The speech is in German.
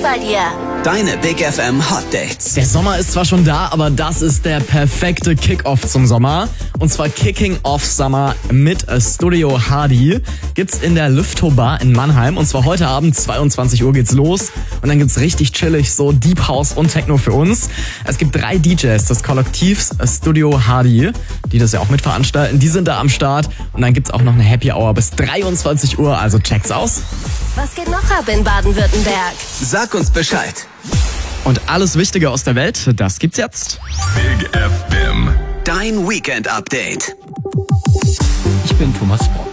bei dir. Deine Big FM Hot Dates. Der Sommer ist zwar schon da, aber das ist der perfekte Kick-Off zum Sommer. Und zwar Kicking Off Summer mit Studio Hardy. Gibt's in der Lüftow Bar in Mannheim. Und zwar heute Abend, 22 Uhr geht's los. Und dann gibt's richtig chillig so Deep House und Techno für uns. Es gibt 3 DJs des Kollektivs Studio Hardy, die das ja auch mitveranstalten. Die sind da am Start. Und dann gibt's auch noch eine Happy Hour bis 23 Uhr. Also check's aus. Was geht noch ab in Baden-Württemberg? Sag uns Bescheid. Und alles Wichtige aus der Welt, das gibt's jetzt. Big FM. Dein Weekend Update. Ich bin Thomas Bock.